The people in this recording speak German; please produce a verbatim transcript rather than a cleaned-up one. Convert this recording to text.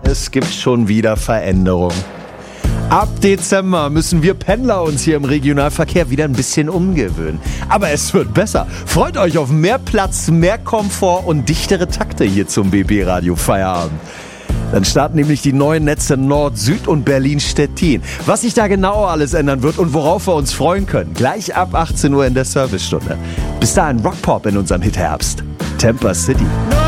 Es gibt schon wieder Veränderungen. Ab Dezember müssen wir Pendler uns hier im Regionalverkehr wieder ein bisschen umgewöhnen. Aber es wird besser. Freut euch auf mehr Platz, mehr Komfort und dichtere Takte hier zum B B-Radio Feierabend. Dann starten nämlich die neuen Netze Nord, Süd und Berlin-Stettin. Was sich da genau alles ändern wird und worauf wir uns freuen können, gleich ab achtzehn Uhr in der Servicestunde. Bis dahin Rockpop in unserem Hitherbst. Temper City.